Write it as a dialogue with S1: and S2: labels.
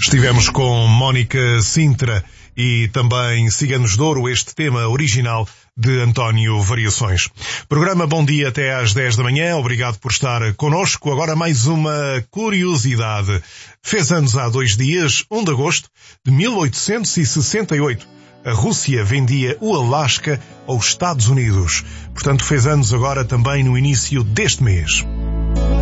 S1: Estivemos com Mónica Sintra e também Ciganos de Ouro, este tema original de António Variações. Programa Bom Dia até às 10 da manhã. Obrigado por estar connosco. Agora mais uma curiosidade. Fez anos há 2 dias, 1 de agosto de 1868. A Rússia vendia o Alasca aos Estados Unidos. Portanto, fez anos agora também no início deste mês.